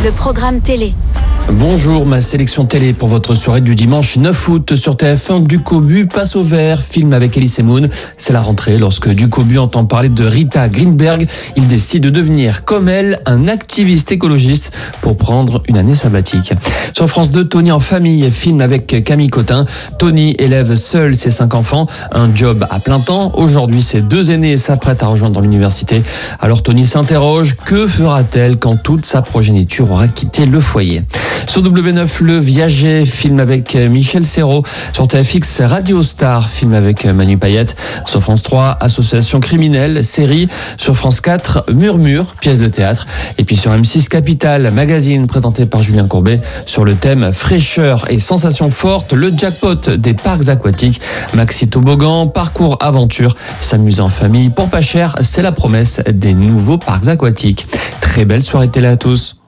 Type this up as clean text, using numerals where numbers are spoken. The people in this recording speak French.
le programme télé. Bonjour, ma sélection télé pour votre soirée du dimanche 9 août sur TF1. Ducobu passe au vert, film avec Elise Moon. C'est la rentrée lorsque Ducobu entend parler de Rita Greenberg. Il décide de devenir, comme elle, un activiste écologiste pour prendre une année sabbatique. Sur France 2, Tony en famille, film avec Camille Cotin. Tony élève seul ses 5 enfants, un job à plein temps. Aujourd'hui, ses 2 aînés s'apprêtent à rejoindre l'université. Alors Tony s'interroge, que fera-t-elle quand toute sa progéniture aura quitté le foyer ? Sur W9, Le Viager, film avec Michel Serrault. Sur TFX, Radio Star, film avec Manu Payette. Sur France 3, Association criminelle, série. Sur France 4, Murmure, pièce de théâtre. Et puis sur M6, Capital, magazine présenté par Julien Courbet. Sur le thème fraîcheur et sensations fortes, le jackpot des parcs aquatiques. Maxi Toboggan, parcours aventure. S'amuser en famille pour pas cher, c'est la promesse des nouveaux parcs aquatiques. Très belle soirée télé à tous.